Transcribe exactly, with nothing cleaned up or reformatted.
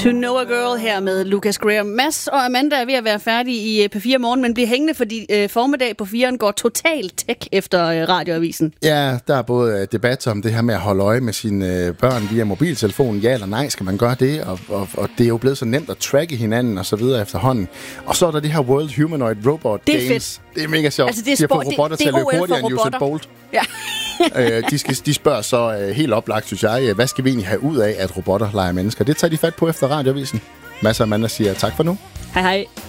To Know a Girl her med Lucas Graham. Mads og Amanda er ved at være færdige i P fire Morgen, men bliver hængende, fordi øh, formiddag på firen går totalt tech efter øh, radioavisen. Ja, der er både øh, debat om det her med at holde øje med sine øh, børn via mobiltelefonen. Ja eller nej, skal man gøre det? Og, og, og det er jo blevet så nemt at tracke hinanden og så videre efterhånden. Og så er der det her World Humanoid Robot det er Games. Fedt. Det er mega sjovt. Altså, det er de har sport, fået robotter det, til at det løbe hurtigere end Usain Bolt. Ja. øh, de, skal, de spørger så øh, helt oplagt, synes jeg, hvad skal vi egentlig have ud af, at robotter leger mennesker? Det tager de fat på efter radioavisen. Masser af mand, der siger tak for nu. Hej hej.